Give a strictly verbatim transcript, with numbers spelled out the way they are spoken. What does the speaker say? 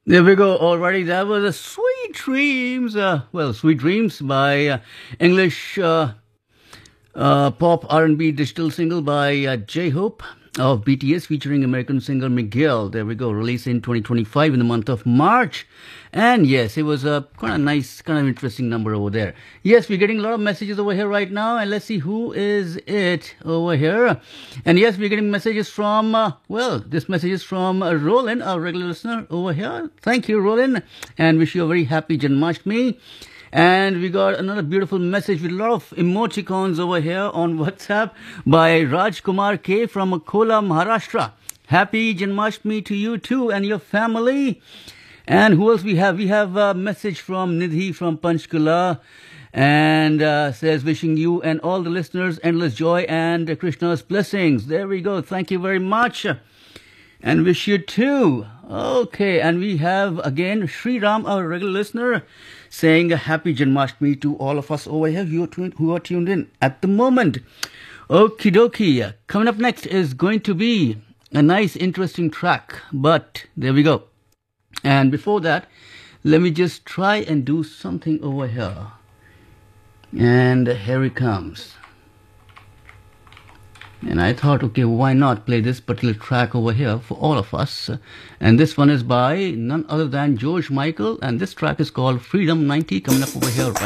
There we go. Alrighty, that was a Sweet Dreams. Uh, well, Sweet Dreams by uh, English uh, uh, pop R and B digital single by uh, J-Hope of B T S featuring American singer Miguel. There we go. Released in twenty twenty-five in the month of March. And yes, it was a kind of nice, kind of interesting number over there. Yes, we're getting a lot of messages over here right now. And let's see who is it over here. And yes, we're getting messages from, uh, well, this message is from uh, Roland, our regular listener over here. Thank you, Roland. And wish you a very happy Janmashtami. And we got another beautiful message with a lot of emoticons over here on WhatsApp by Raj Kumar K from Akola, Maharashtra. Happy Janmashtami to you too and your family. And who else we have? We have a message from Nidhi from Panchkula and uh, says, wishing you and all the listeners endless joy and Krishna's blessings. There we go. Thank you very much. And wish you too. Okay, and we have again Sri Ram, our regular listener, saying a happy Janmashtami to all of us over here who are tuned, who are tuned in at the moment. Okie dokie. Coming up next is going to be a nice, interesting track. But there we go. And before that, let me just try and do something over here. And here it comes. And I thought, okay, why not play this particular track over here for all of us. And this one is by none other than George Michael. And this track is called Freedom ninety, coming up over here right